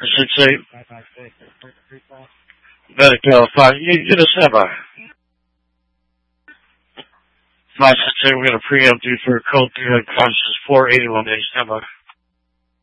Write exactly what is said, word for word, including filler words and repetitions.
six eight. Medical five. You get a standby. Five six eight. We're gonna preempt you for code three conscious four eighty one day standby.